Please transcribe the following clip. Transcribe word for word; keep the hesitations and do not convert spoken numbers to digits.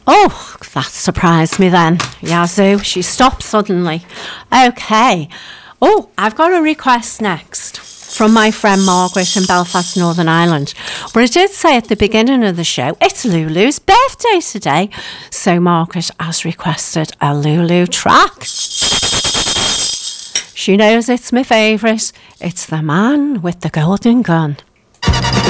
Oh, that surprised me then. Yazoo, she stopped suddenly. Okay. Oh, I've got a request next from my friend Margaret in Belfast, Northern Ireland. But I did say at the beginning of the show, it's Lulu's birthday today. So Margaret has requested a Lulu track. She knows it's my favourite. It's The Man with the Golden Gun.